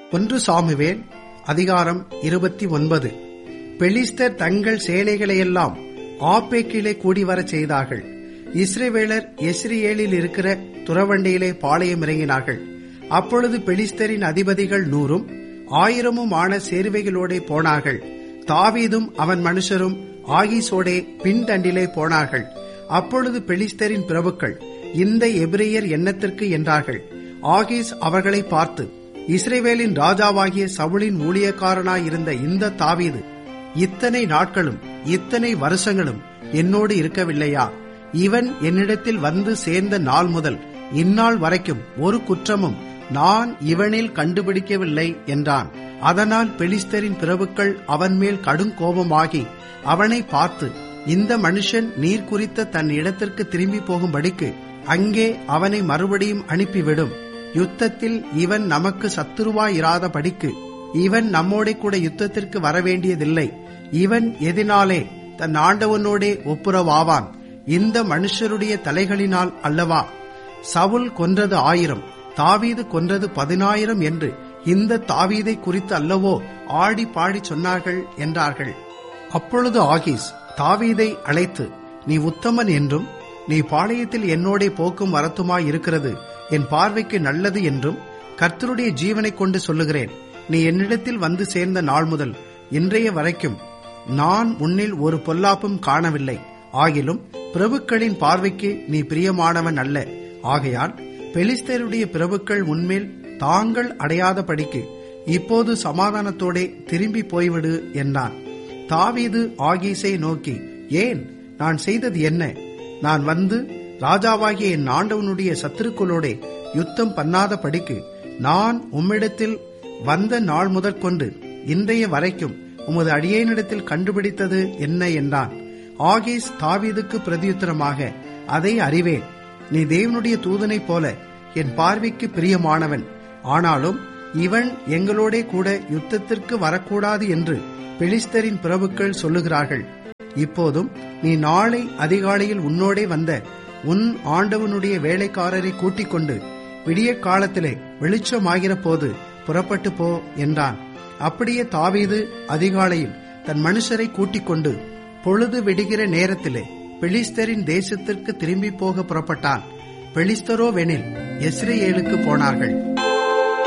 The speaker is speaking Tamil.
1 சாமுவேல் அதிகாரம் 29. பெலிஸ்தர் தங்கள் சேனைகளையெல்லாம் ஆப்பேக்கிலே கூடிவரச் செய்தார்கள். இஸ்ரவேலர் எஸ்ரியேலில் இருக்கிற துறவண்டியிலே பாளையம் இறங்கினார்கள். அப்பொழுது பெலிஸ்தரின் அதிபதிகள் 100 1000 ஆன சேர்வைகளோடே போனார்கள். தாவீதும் அவன் மனுஷரும் ஆகீசோடே பின்தண்டிலே போனார்கள். அப்பொழுது பெலிஸ்தரின் பிரபுக்கள், இந்த எபிரெயர் என்னத்திற்கு என்றார்கள். ஆகீஸ் அவர்களை பார்த்து, இஸ்ரவேலின் ராஜாவாகிய சவுலின் ஊழியக்காரனாயிருந்த இந்த தாவீது இத்தனை நாட்களும் இத்தனை வருஷங்களும் என்னோடு இருக்கவில்லையா? இவன் என்னிடத்தில் வந்து சேர்ந்த நாள் முதல் இந்நாள் வரைக்கும் ஒரு குற்றமும் நான் இவனில் கண்டுபிடிக்கவில்லை என்றான். அதனால் பெலிஸ்தரின் பிரபுக்கள் அவன் மேல் கடும் கோபமாகி அவனை பார்த்து, இந்த மனுஷன் நீர் குறித்த தன் இடத்திற்கு திரும்பி போகும்படிக்கு அங்கே அவனை மறுபடியும் அனுப்பிவிடும். யுத்தத்தில் இவன் நமக்கு சத்துருவாயிராத படிக்கு இவன் நம்மோட கூட யுத்தத்திற்கு வரவேண்டியதில்லை. இவன் எதினாலே தன் ஆண்டவனோடே ஒப்புரவாவான்? இந்த மனுஷருடைய தலைகளினால் அல்லவா? சவுல் கொன்றது 1000, தாவீது கொன்றது 10000 என்று இந்த தாவீதை குறித்து அல்லவோ ஆடி பாடி சொன்னார்கள் என்றார்கள். அப்பொழுது ஆகீஸ் தாவீதை அழைத்து, நீ உத்தமன் என்றும் நீ பாளையத்தில் என்னோடே போக்கும் வரத்துமாய் இருக்கிறது என் பார்வைக்கு நல்லது என்றும் கர்த்தருடைய ஜீவனை கொண்டு சொல்லுகிறேன். நீ என்னிடத்தில் வந்து சேர்ந்த நாள் முதல் இன்றைய வரைக்கும் நான் உன்னில் ஒரு பொல்லாப்பும் காணவில்லை. ஆகிலும் பிரபுக்களின் பார்வைக்கு நீ பிரியமானவன் அல்ல. ஆகையால் பெலிஸ்தருடைய பிரபுக்கள் உன்மேல் தாங்கள் அடையாதபடிக்கு இப்போது சமாதானத்தோடே திரும்பி போய்விடு என்றான். தாவீது ஆகீசை நோக்கி, ஏன்? நான் செய்தது என்ன? நான் வந்து ராஜாவாகிய என் ஆண்டவனுடைய சத்துருக்களோடே யுத்தம் பண்ணாத படிக்கு நான் உம்மிடத்தில் வந்த நாள் முதற்கொண்டு இன்றைய வரைக்கும் உமது அடியேனிடத்தில் கண்டுபிடித்தது என்ன என்றான். ஆகீஸ் தாவீதுக்கு பிரதியுத்தரமாக, அதை அறிவேன். நீ தேவனுடைய தூதனைப் போல என் பார்வைக்கு பிரியமானவன். ஆனாலும் இவன் எங்களோடே கூட யுத்தத்திற்கு வரக்கூடாது என்று பெலிஸ்தரின் பிரபுக்கள் சொல்லுகிறார்கள். இப்போதும் நீ நாளை அதிகாலையில் உன்னோடே வந்த உன் ஆண்டவனுடைய வேலைக்காரரை கூட்டிக் கொண்டு விடிய காலத்திலே வெளிச்சமாகிற போது புறப்பட்டு போ என்றான். அப்படியே தாவீது அதிகாலையில் தன் மனுஷரை கூட்டிக் கொண்டு பொழுது விடுகிற நேரத்திலே பெலிஸ்தரின் தேசத்திற்கு திரும்பி போக புறப்பட்டான். பெலிஸ்தரோவெனில் எஸ்ரேலுக்கு போனார்கள்.